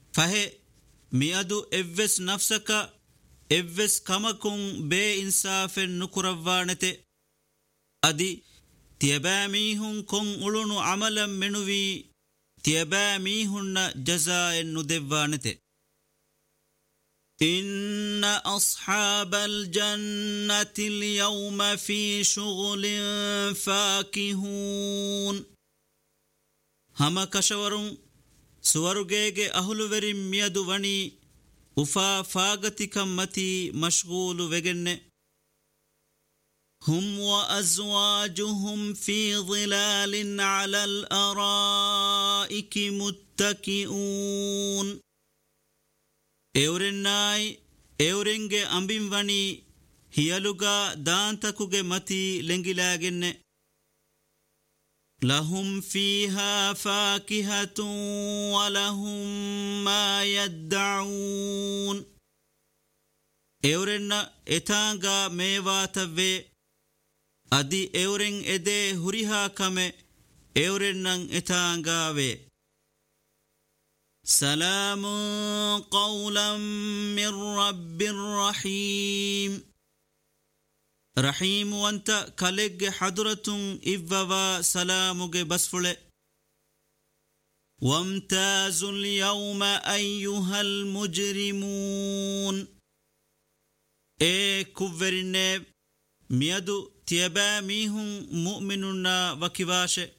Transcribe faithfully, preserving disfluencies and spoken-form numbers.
فهي ميادو إفس نفسك إفس كمكم بي إنصاف نكرفانته أدي تيباميهن كن أولونو عملا منوي تيباميهن جزاء ندفانته إن أصحاب الجنة اليوم في شغل فاكهون هما كشورون سورغيغي أهلو ورم ميادو وني وفا فاغتي كمتي مشغول وغن هم وأزواجهم في ظلال على الأرائك متكئون اورناي اورنگه أمبين وني هيالوغا دانتكوغي متي لنگلاغن لهم فيها فاكهة ولهم ما يدعون اورن اتانغا ميواتوي ادي اورن ادي هريها كمه اورنن اتانغاوي سلام قولا من رب رحيم رحيم وانت كالج حضرة إفوا سلامك بسفل وامتازوا اليوم أيها المجرمون اي كفرين ميادو تيبا ميهم مؤمنون وكباش